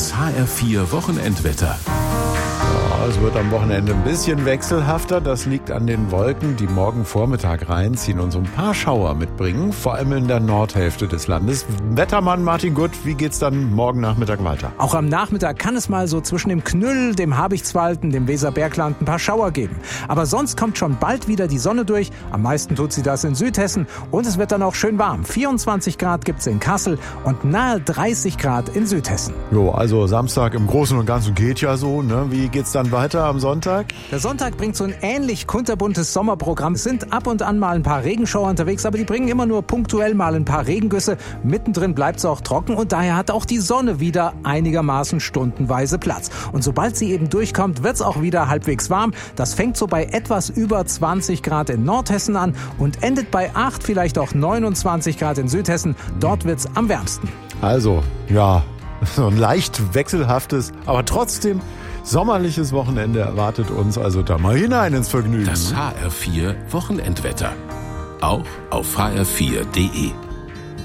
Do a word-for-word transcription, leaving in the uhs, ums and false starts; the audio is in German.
Das H R vier Wochenendwetter. Ja, es wird am Wochenende ein bisschen wechselhafter. Das liegt an den Wolken, die morgen Vormittag reinziehen und so ein paar Schauer mitbringen, vor allem in der Nordhälfte des Landes. Wettermann Martin Gutt, wie geht's dann morgen Nachmittag weiter? Auch am Nachmittag kann es mal so zwischen dem Knüll, dem Habichtswalden, dem Weserbergland ein paar Schauer geben. Aber sonst kommt schon bald wieder die Sonne durch. Am meisten tut sie das in Südhessen und es wird dann auch schön warm. vierundzwanzig Grad gibt's in Kassel und nahe dreißig Grad in Südhessen. Jo, also Samstag im Großen und Ganzen geht ja so, ne? Wie geht's dann weiter am Sonntag? Der Sonntag bringt so ein ähnlich kunterbuntes Sommerprogramm. Es sind ab und an mal ein paar Regenschauer unterwegs, aber die bringen immer nur punktuell mal ein paar Regengüsse. Mittendrin bleibt es auch trocken und daher hat auch die Sonne wieder einigermaßen stundenweise Platz. Und sobald sie eben durchkommt, wird es auch wieder halbwegs warm. Das fängt so bei etwas über zwanzig Grad in Nordhessen an und endet bei acht, vielleicht auch neunundzwanzig Grad in Südhessen. Dort wird es am wärmsten. Also, ja, so ein leicht wechselhaftes, aber trotzdem sommerliches Wochenende erwartet uns, also da mal hinein ins Vergnügen. Das H R vier Wochenendwetter. Auch auf h r vier punkt d e.